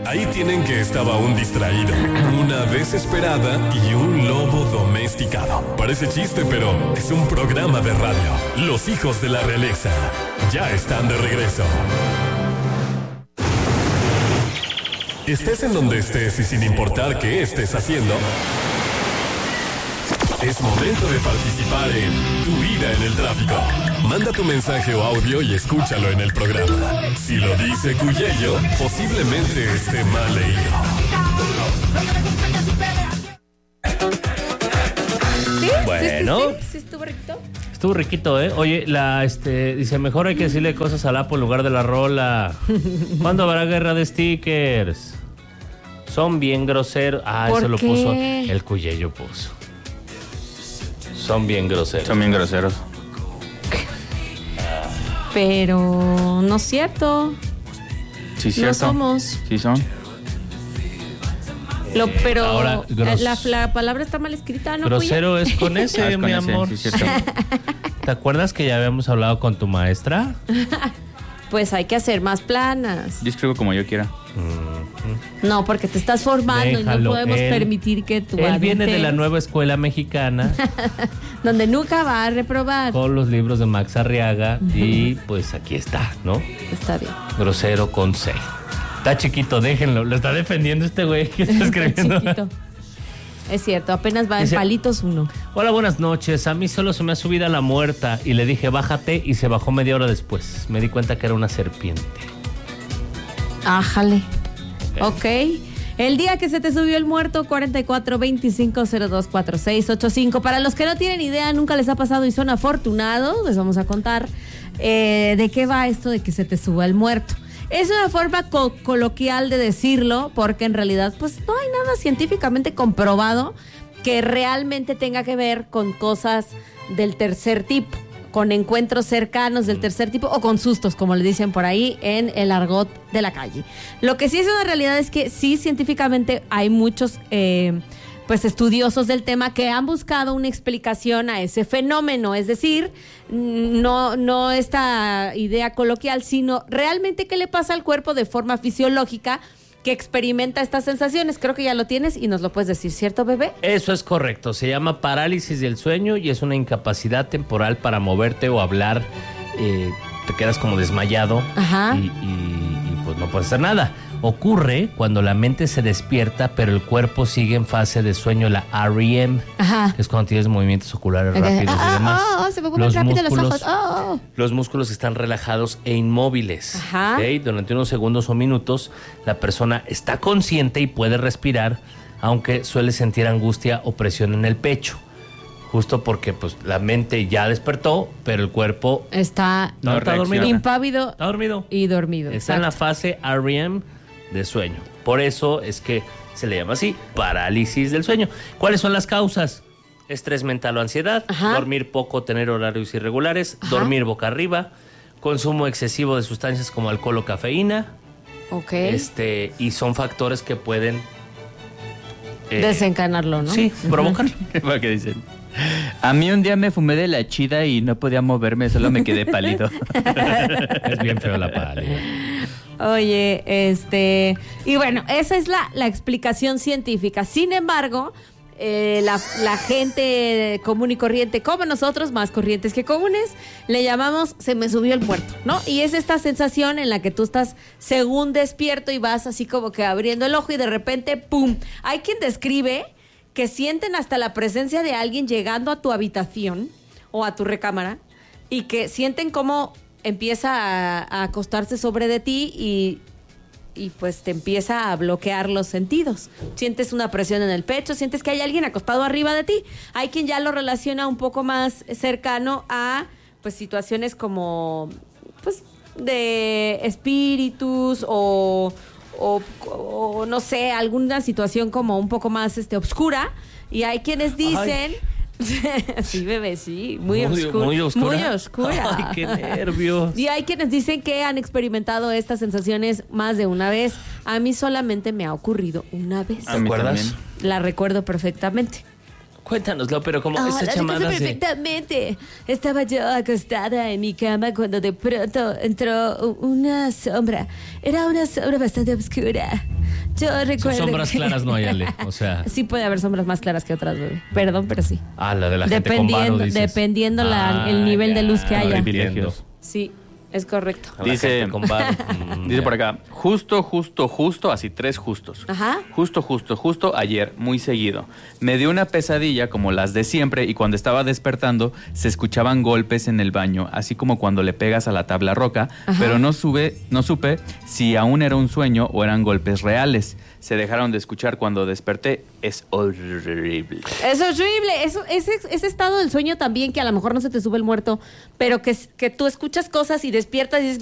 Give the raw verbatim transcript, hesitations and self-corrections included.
Ahí tienen que estaba un distraído, una desesperada y un lobo domesticado. Parece chiste, pero es un programa de radio. Los hijos de la realeza ya están de regreso. Estés en donde estés y sin importar qué estés haciendo, es momento de participar en Tu Vida en el Tráfico. Manda tu mensaje o audio y escúchalo en el programa. Si lo dice Cuyello, posiblemente esté mal leído. ¿Sí? Bueno. ¿Sí, sí, sí, sí estuvo riquito? Estuvo riquito, ¿eh? Oye, la, este, dice, mejor hay que decirle cosas al Apo en lugar de la rola. ¿Cuándo habrá guerra de stickers? Son bien groseros. Ah, ¿Por eso lo qué? puso el Cuyello puso. Son bien groseros. Son bien groseros. Pero no es cierto. Sí, cierto. No somos. Sí son. Lo, pero Ahora, gros- la, la palabra está mal escrita, ¿no? Grosero es con Ah, ese, es con mi ese, amor. sí, cierto. ¿Te acuerdas que ya habíamos hablado con tu maestra? Pues hay que hacer más planas. Yo escribo como yo quiera. No, porque te estás formando y no Déjalo, podemos él- permitir que tu Él viene de adultez, la nueva escuela mexicana donde nunca va a reprobar. con los libros de Max Arriaga y pues aquí está, ¿no? Está bien. Grosero con C. Está chiquito, déjenlo. Lo está defendiendo este güey que está escribiendo. Está chiquito. Es cierto, apenas va en Dice- palitos uno. Hola, buenas noches. A mí solo se me ha subido a la muerta y le dije bájate y se bajó media hora después. Me di cuenta que era una serpiente. Ájale. Ok. El día que se te subió el muerto, cuarenta y cuatro veinticinco cero dos cuatro seis ocho cinco. Para los que no tienen idea, nunca les ha pasado y son afortunados, les vamos a contar eh, de qué va esto de que se te suba el muerto. Es una forma co- coloquial de decirlo, porque en realidad pues no hay nada científicamente comprobado que realmente tenga que ver con cosas del tercer tipo, con encuentros cercanos del tercer tipo o con sustos, como le dicen por ahí en el argot de la calle. Lo que sí es una realidad es que sí, científicamente hay muchos eh, pues estudiosos del tema que han buscado una explicación a ese fenómeno, es decir, no, no esta idea coloquial, sino realmente qué le pasa al cuerpo de forma fisiológica que experimenta estas sensaciones. Creo que ya lo tienes y nos lo puedes decir, ¿cierto, bebé? Eso es correcto. Se llama parálisis del sueño y es una incapacidad temporal para moverte o hablar. Eh, te quedas como desmayado. Ajá. Y, y- y, pues no puedes hacer nada. Ocurre cuando la mente se despierta, pero el cuerpo sigue en fase de sueño, la R E M, Ajá. que es cuando tienes movimientos oculares rápidos Ah, y demás. ah, ah, se me mueven rápido los ojos. Oh. Los músculos están relajados e inmóviles. Ajá. ¿Ok? Durante unos segundos o minutos, la persona está consciente y puede respirar, aunque suele sentir angustia o presión en el pecho. Justo porque pues la mente ya despertó, pero el cuerpo Está no, está dormido. reacciona. impávido Está dormido. y dormido. Está en la exacto. fase R E M de sueño. Por eso es que se le llama así, parálisis del sueño. ¿Cuáles son las causas? Estrés mental o ansiedad, Ajá. dormir poco, tener horarios irregulares, Ajá. dormir boca arriba, consumo excesivo de sustancias como alcohol o cafeína, Ok. este, y son factores que pueden eh, Desencanarlo, ¿no? sí, provocar. ¿Qué dicen? A mí un día me fumé de la chida y no podía moverme, solo me quedé pálido. Es bien feo la pálida. Oye, este... Y bueno, esa es la, la explicación científica. Sin embargo, eh, la, la gente común y corriente, como nosotros, más corrientes que comunes, le llamamos se me subió el muerto, ¿no? Y es esta sensación en la que tú estás según despierto y vas así como que abriendo el ojo y de repente, ¡pum! Hay quien describe que sienten hasta la presencia de alguien llegando a tu habitación o a tu recámara y que sienten cómo empieza a, a acostarse sobre de ti y, y pues te empieza a bloquear los sentidos. Sientes una presión en el pecho, sientes que hay alguien acostado arriba de ti. Hay quien ya lo relaciona un poco más cercano a pues situaciones como pues de espíritus o... O, o no sé, alguna situación como un poco más este obscura, y hay quienes dicen sí, bebé, sí, muy, Muy- oscura, muy oscura. muy oscura. Ay, qué nervios. Y hay quienes dicen que han experimentado estas sensaciones más de una vez. A mí solamente me ha ocurrido una vez. ¿Te acuerdas? también. La recuerdo perfectamente. Cuéntanoslo, pero como Ah, esas la recuerdo llamadas de... perfectamente. Estaba yo acostada en mi cama cuando de pronto entró una sombra. Era una sombra bastante oscura. Yo Son recuerdo. sombras que- claras no hay, Ale. O sea, Sí puede haber sombras más claras que otras, bebé. Perdón, pero sí. ah, la de la gente con Dependiendo, varo, dices. dependiendo la- el Ah, nivel de ya, luz que haya. entiendo. Sí, es correcto. A la Dice- gente con varo, mm, Dice ya. por acá, justo, justo, justo, así tres justos. Ajá. Justo, justo, justo ayer, muy seguido. Me dio una pesadilla como las de siempre y cuando estaba despertando se escuchaban golpes en el baño, así como cuando le pegas a la tabla roca, Ajá. pero no, sube, no supe si aún era un sueño o eran golpes reales. Se dejaron de escuchar cuando desperté. Es horrible. Es horrible. Eso, ese, ese estado del sueño también, que a lo mejor no se te sube el muerto, pero que, que tú escuchas cosas y despiertas y dices,